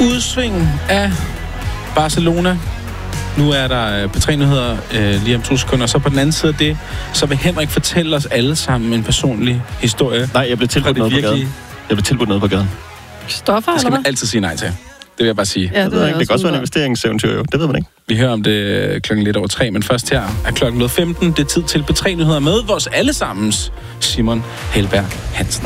udsving af Barcelona. Nu er der P3-nyheder lige om 2 sekunder. Og så på den anden side af det, så vil Henrik fortælle os alle sammen en personlig historie. Nej, jeg blev tilbudt noget på gaden. Jeg blev tilbudt noget på gaden. Stoffer, det skal man altid sige nej til. Det vil jeg bare sige. Ja, det kan også være en investeringseventyr, jo. Det ved man ikke. Vi hører om det klokken lidt over 3, men først her er klokken 15. Det er tid til P3-nyheder med vores allesammens Simon Helberg Hansen.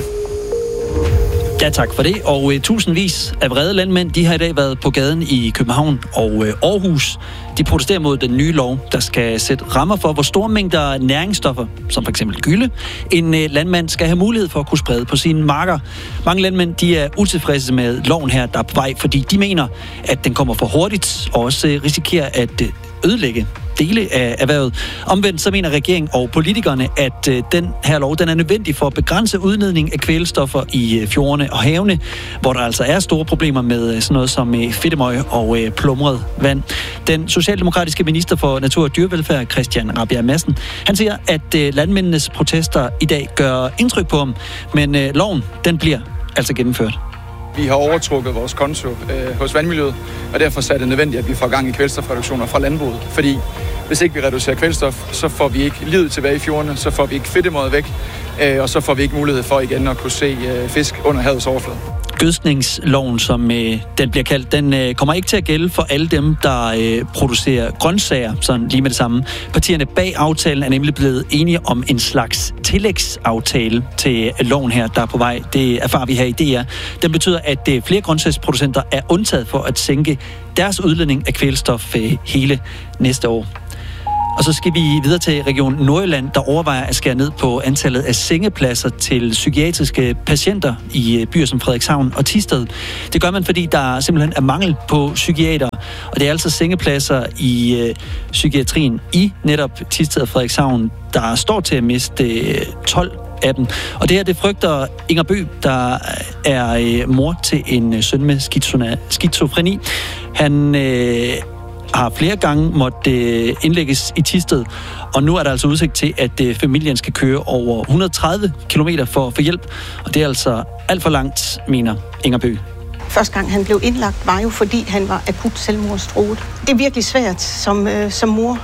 Ja, tak for det. Og tusindvis af vrede landmænd, de har i dag været på gaden i København og Aarhus. De protesterer mod den nye lov, der skal sætte rammer for, hvor store mængder næringsstoffer, som f.eks. gylde, en landmand skal have mulighed for at kunne sprede på sine marker. Mange landmænd, de er utilfredse med loven her, der er på vej, fordi de mener, at den kommer for hurtigt og også risikerer at ødelægge dele af erhvervet. Omvendt så mener regeringen og politikerne, at den her lov den er nødvendig for at begrænse udledning af kvælstoffer i fjordene og havene, hvor der altså er store problemer med sådan noget som fedtemøg og plumret vand. Den socialdemokratiske minister for natur og dyrevelfærd, Christian Rabjerg Madsen, han siger, at landmændenes protester i dag gør indtryk på ham, men loven den bliver altså gennemført. Vi har overtrukket vores konto hos vandmiljøet, og derfor er det nødvendigt, at vi får gang i kvælstofreduktioner fra landbruget. Fordi hvis ikke vi reducerer kvælstof, så får vi ikke livet tilbage i fjordene, så får vi ikke fedtemøget væk, og så får vi ikke mulighed for igen at kunne se fisk under havets overflade. Gødskningsloven, som den bliver kaldt, den kommer ikke til at gælde for alle dem, der producerer grøntsager, sådan lige med det samme. Partierne bag aftalen er nemlig blevet enige om en slags tillægsaftale til loven her, der er på vej. Det erfarer vi her i DR. Den betyder, at flere grøntsagsproducenter er undtaget for at sænke deres udledning af kvælstof hele næste år. Og så skal vi videre til Region Nordjylland, der overvejer at skære ned på antallet af sengepladser til psykiatriske patienter i byer som Frederikshavn og Thisted. Det gør man, fordi der simpelthen er mangel på psykiater, og det er altså sengepladser i psykiatrien i netop Thisted og Frederikshavn, der står til at miste 12 af dem. Og det her, det frygter Inger Bø, der er mor til en søn med skizofreni. Han har flere gange måtte indlægges i Thisted, og nu er der altså udsigt til, at familien skal køre over 130 kilometer for at få hjælp, og det er altså alt for langt, mener Inger Bø. Første gang han blev indlagt, var jo fordi han var akut selvmordstruet. Det er virkelig svært som mor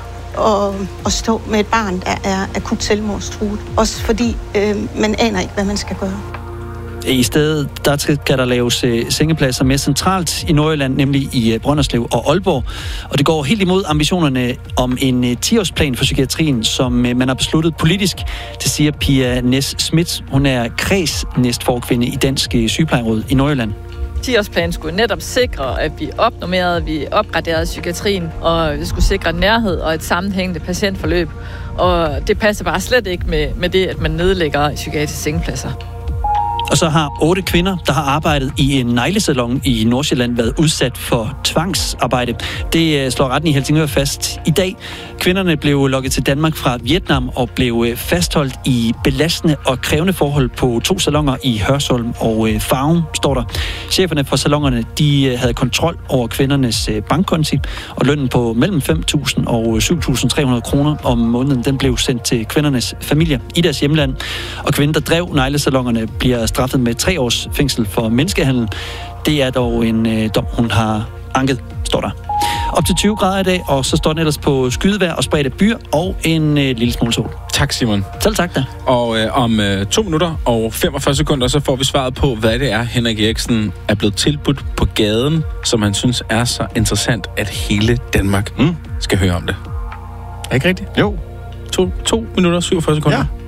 at stå med et barn, der er akut selvmordstruet. Også fordi man aner ikke, hvad man skal gøre. I stedet der skal der laves sengepladser mere centralt i Nordjylland, nemlig i Brønderslev og Aalborg. Og det går helt imod ambitionerne om en 10-årsplan for psykiatrien, som man har besluttet politisk. Det siger Pia Næs Schmidt. Hun er kredsnæstforkvinde i Dansk Sygeplejeråd i Nordjylland. 10-årsplanen skulle netop sikre, at vi opnormerede, vi opgraderede psykiatrien, og vi skulle sikre nærhed og et sammenhængende patientforløb. Og det passer bare slet ikke med det, at man nedlægger psykiatriske sengepladser. Og så har 8 kvinder, der har arbejdet i en neglesalon i Nordsjælland, været udsat for tvangsarbejde. Det slår retten i Helsingør fast i dag. Kvinderne blev lokket til Danmark fra Vietnam og blev fastholdt i belastende og krævende forhold på 2 saloner i Hørsholm og Farum, står der. Cheferne for salonerne, de havde kontrol over kvindernes bankkonti, og lønnen på mellem 5.000 og 7.300 kroner om måneden, den blev sendt til kvindernes familier i deres hjemland. Og kvinden, der drev neglesalonerne, bliver straffet med 3 års fængsel for menneskehandel. Det er dog en dom, hun har anket, står der. Op til 20 grader i dag, og så står den ellers på skydevejr og spredte byer og en lille smule sol. Tak, Simon. Selv tak da. Og om 2 minutter og 45 sekunder, så får vi svaret på, hvad det er, Henrik Eriksen er blevet tilbudt på gaden, som han synes er så interessant, at hele Danmark skal høre om det. Er ikke rigtigt? Jo. 2 minutter og 47 sekunder. Ja.